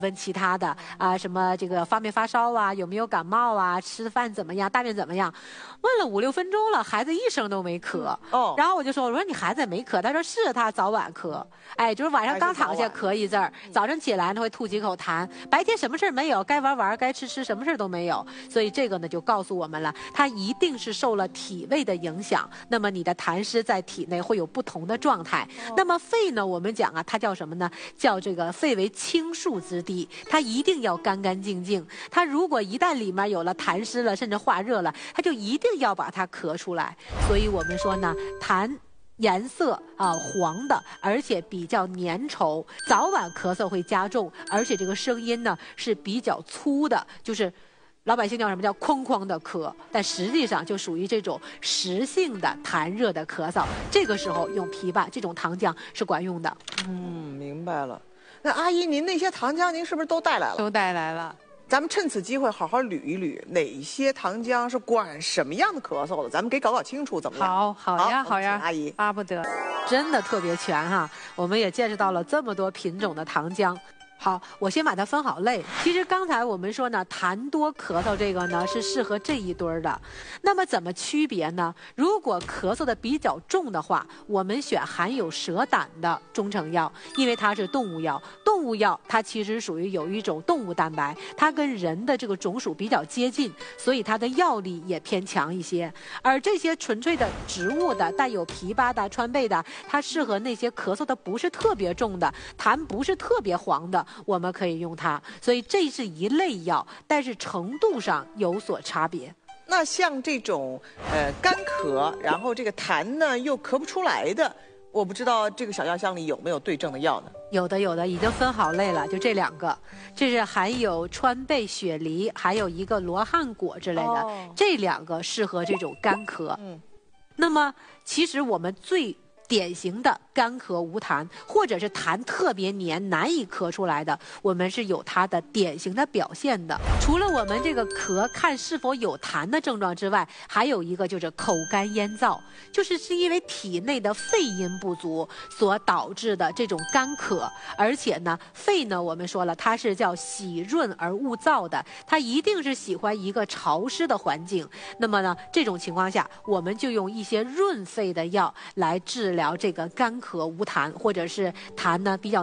问其他的啊，什么这个发没发烧啊，有没有感冒啊，吃饭怎么样，大便怎么样？问了5、6分钟了，孩子一声都没咳。然后我就说，我说你孩子也没咳，他说是他早晚咳，哎，就是晚上刚躺下咳一阵儿，早上起来呢会吐几口痰，白天什么事儿没有，该玩玩，该吃吃，什么事儿都没有。所以这个呢就告诉我们了，他一定是受了体味的影响。那么你的痰湿在体内会有不同的状态。那么肺呢，我们讲啊，它叫什么呢？叫这个肺为清肃之地，它一定要干干净净。它如果一旦里面有了痰湿了，甚至化热了，它就一定要把它咳出来。所以我们说呢，痰颜色黄的，而且比较粘稠，早晚咳嗽会加重，而且这个声音呢是比较粗的，就是老百姓叫什么叫哐哐的咳，但实际上就属于这种实性的痰热的咳嗽。这个时候用枇杷这种糖浆是管用的。 明白了。那阿姨，您那些糖浆您是不是都带来了？ 都带来了。 咱们趁此机会好好捋一捋，哪些糖浆是管什么样的咳嗽的？咱们给搞清楚，怎么样？ 好呀， 阿姨， 巴不得， 真的特别全哈。我们也见识到了这么多品种的糖浆。好，我先把它分好类。其实刚才我们说呢，痰多咳嗽这个呢是适合这一堆儿的。那么怎么区别呢？如果咳嗽的比较重的话，我们选含有蛇胆的中成药，因为它是动物药。动物药它其实属于有一种动物蛋白，它跟人的这个种属比较接近，所以它的药力也偏强一些。而这些纯粹的植物的、带有枇杷的、川贝的，它适合那些咳嗽的不是特别重的、痰不是特别黄的。我们可以用它，所以这是一类药，但是程度上有所差别。 那像这种干咳，然后这个痰呢又咳不出来的，我不知道这个小药箱里有没有对症的药呢？ 有的，已经分好类了，就这2个，这是含有川贝、雪梨，还有一个罗汉果之类的，这2个适合这种干咳。那么其实我们最典型的干咳无痰，或者是痰特别黏难以咳出来的，我们是有它的典型的表现的。除了我们这个咳看是否有痰的症状之外，还有一个就是口干咽燥，就是因为体内的肺阴不足所导致的这种干咳。而且呢，肺呢我们说了，它是叫喜润而恶燥的，它一定是喜欢一个潮湿的环境。那么呢，这种情况下，我们就用一些润肺的药来治疗这个干咳无痰，或者是痰呢比较